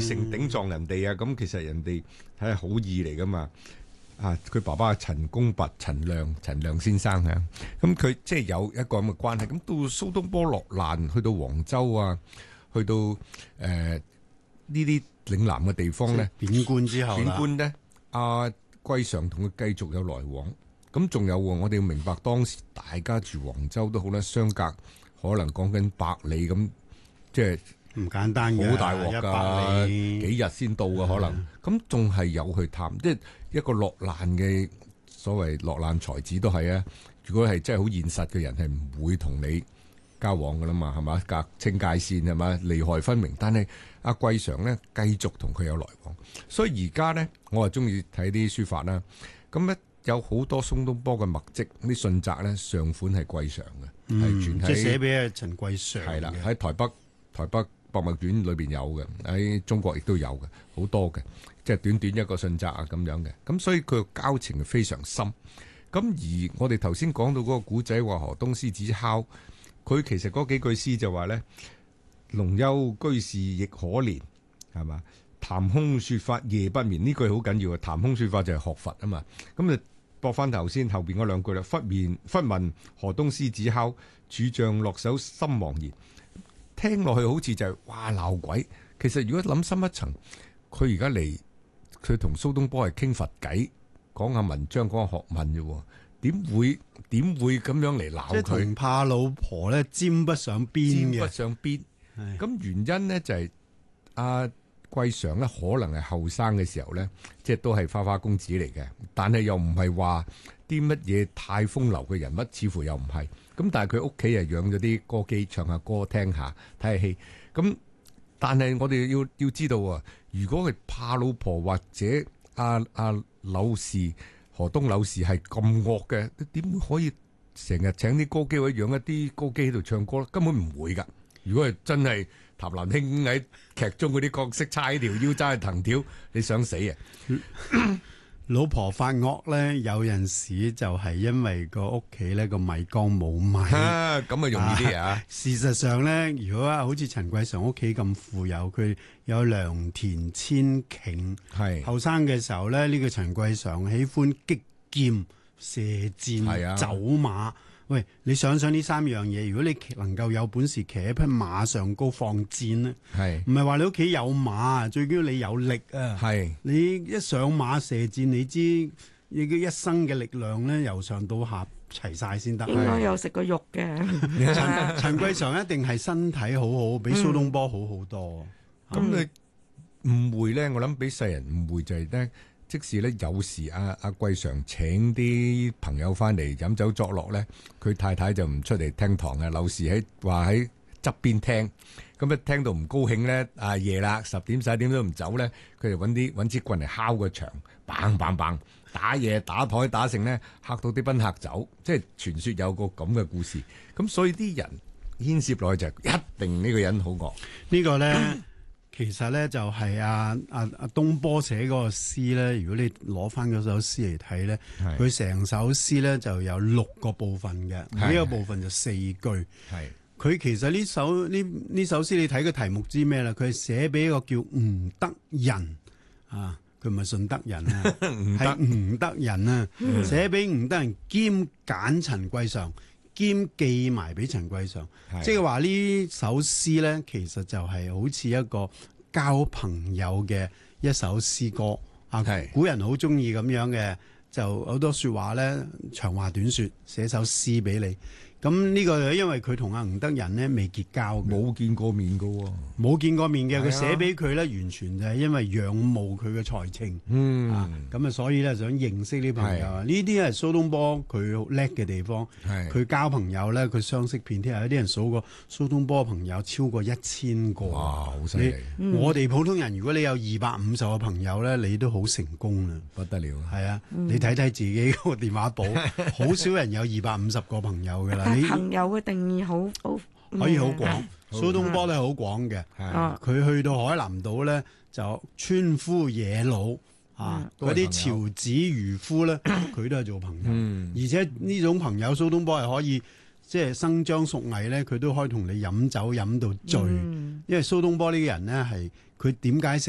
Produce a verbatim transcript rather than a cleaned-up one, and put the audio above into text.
城頂撞人哋啊！咁其實人哋係好意嚟噶嘛。啊，佢爸爸係陳公弼、陳亮、陳亮先生啊。咁佢即係有一個咁嘅關係。咁到蘇東坡落難，去到黃州啊，去到誒呢啲嶺南嘅地方咧， 貶官之後啦， 貶官咧，阿桂常同佢繼續有來往。咁仲有喎，我哋要明白當時大家住黃州都好啦，相隔可能講緊百里咁，即係唔簡單嘅， 好大鑊㗎，幾日先到嘅可能。咁仲係有去探，即係一個落難嘅所謂落難才子都係啊。如果係真係好現實嘅人，係唔會同你交往㗎啦嘛，係嘛？隔清界線係嘛，利害分明。但係阿桂常咧繼續同佢有來往，所以而家咧我係中意睇啲書法啦。咁咧。有好多蘇東坡嘅墨跡，啲信札咧上款係桂常嘅，係傳喺即係寫俾阿陳桂常係啦，喺台北台北博物館裏邊有嘅，喺中國亦都有嘅，好多嘅，即係短短一個信札啊咁樣嘅，咁所以佢嘅交情係非常深。咁而我哋頭先講到嗰個古仔話河東獅子敲，佢其實嗰幾句詩就話咧，龍丘居士亦可憐，係嘛？談空說法夜不眠，呢句好緊要啊！談空說法就係學佛啊嘛，咁就駁翻頭先後邊嗰兩句啦。忽面忽聞河東獅子敲，柱杖落手心茫然。聽落去好似就係、是、哇鬧鬼，其實如果諗深一層，佢而家嚟佢同蘇東坡係傾佛偈，講下文章，講下學問啫，點會點會咁樣嚟鬧佢？ 即係同怕老婆咧，沾不上邊嘅， 沾不上邊。咁原因呢，就係、是、阿。啊桂常咧可能係後生嘅時候咧，即係都係花花公子嚟嘅，但係又唔係話啲乜嘢太風流嘅人物，似乎又唔係。咁但係佢屋企又養咗啲歌姬，唱下歌聽下睇下戲。咁但係我哋要要知道啊，如果係怕老婆或者阿阿柳氏河東柳氏係咁惡嘅，點會可以成日請啲歌姬或者養一啲歌姬喺度唱歌咧？根本唔會㗎。如果係真係譚蘭卿喺劇中嗰啲角色，叉條腰揸去藤條，你想死啊！ 老婆發惡咧，有陣時就係因為個屋企咧個米缸冇米，咁啊容易啲啊，啊！ 事實上咧，如果好似陳桂常屋企咁富有，佢有良田千頃，係後生嘅時候咧，呢、這個陳桂常喜歡擊劍、射箭、啊、走馬。喂，你想想呢三樣嘢，如果你能夠有本事騎喺匹馬上高放箭咧，係唔係話你屋企有馬，最緊要你有力啊！係你一上馬射箭，你知你嘅一生嘅力量咧，由上到下齊晒先得。 應該有食過肉嘅。 陳陳桂常一定係身體好好，比蘇東坡好好多。 咁、嗯、你誤會咧，我諗俾世人誤會就係咧。即使咧有時阿阿桂常請啲朋友翻嚟飲酒作樂咧，佢太太就唔出嚟聽堂嘅，柳氏喺話喺側邊聽，咁一聽到唔高興咧，啊夜啦十點十一點都唔走咧，佢就揾啲揾支棍嚟敲個牆，砰砰砰打嘢打台打成咧，嚇到啲賓客走，即係傳說有個咁嘅故事，咁所以啲人牽涉落去就一定呢個人好惡。 呢個咧。其實咧就係阿阿阿東坡寫嗰個詩咧，如果你攞翻嗰首詩嚟睇咧，佢成首詩咧就有六個部分嘅，每一個部分就四句。係佢其實呢首呢呢首詩，你睇個題目知咩啦？佢係寫俾一個叫吳德人啊，佢唔係順德人啊，係吳德人啊，寫俾吳德人兼揀陳桂常。兼寄埋俾陳桂常，即係話呢首詩咧，其實就係好似一個交朋友嘅一首詩歌啊。古人好中意咁樣嘅，就好多說話咧，長話短說，寫首詩俾你。咁呢個因為佢同阿吳德仁咧未結交， 冇見過面噶， 冇見過面嘅，佢寫俾佢咧，完全就係因為仰慕佢嘅才情，嗯啊，咁啊，所以咧想認識呢朋友啊，呢啲係蘇東坡佢好叻嘅地方，佢交朋友咧，佢相識遍天下，有啲人數過蘇東坡朋友超過一千個， 哇，好犀利！ 我哋普通人如果你有二百五十個朋友咧，你都好成功啦， 不得了。 係啊，嗯、你睇睇自己個電話簿，好少人有二百五十個朋友噶啦。 朋友嘅定義好好可以好廣，蘇東坡都係好廣嘅。佢去到海南島咧，就村夫野佬啊，嗰啲樵子漁夫咧，佢都係做朋友。嗯、而且呢種朋友，蘇東坡係可以即係生將熟藝咧，佢都可以同你飲酒飲到醉。嗯、因為蘇東坡呢個人咧，係佢點解